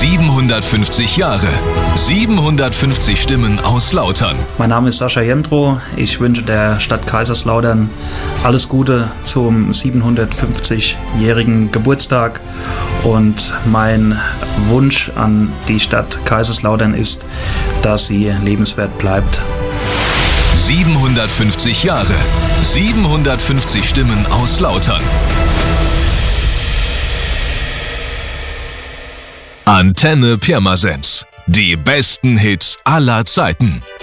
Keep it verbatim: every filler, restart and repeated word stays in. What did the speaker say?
siebenhundertfünfzig Jahre, siebenhundertfünfzig Stimmen aus Lautern. Mein Name ist Sascha Jendro. Ich wünsche der Stadt Kaiserslautern alles Gute zum siebenhundertfünfzigjährigen Geburtstag. Und mein Wunsch an die Stadt Kaiserslautern ist, dass sie lebenswert bleibt. siebenhundertfünfzig Jahre, siebenhundertfünfzig Stimmen aus Lautern. Antenne Pirmasens. Die besten Hits aller Zeiten.